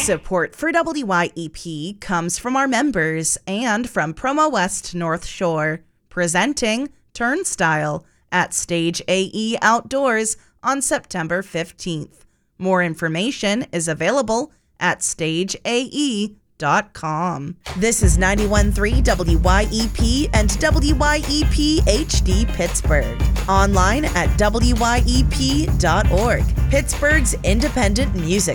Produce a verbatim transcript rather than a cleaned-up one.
Support for W Y E P comes from our members and from Promo West North Shore, presenting Turnstile at Stage A E Outdoors on September fifteenth. More information is available at stage A E dot com. This is ninety-one point three W Y E P and W Y E P H D Pittsburgh. Online at W Y E P dot org. Pittsburgh's independent music